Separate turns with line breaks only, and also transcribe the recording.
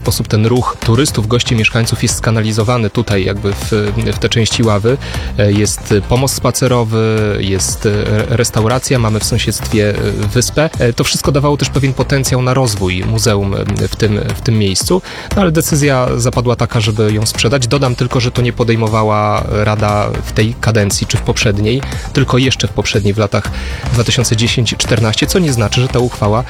sposób ten ruch turystów, gości, mieszkańców jest skanalizowany tutaj jakby w te części Ławy. Jest pomost spacerowy, jest restauracja, mamy w sąsiedztwie wyspę. To wszystko dawało też pewien potencjał na rozwój muzeum w tym miejscu, no ale decyzja zapadła taka, żeby ją sprzedać. Dodam tylko, że to nie podejmowała Rada w tej kadencji czy w poprzedniej, tylko jeszcze w poprzedniej, w latach 2010-2014, co nie znaczy, że ta uchwała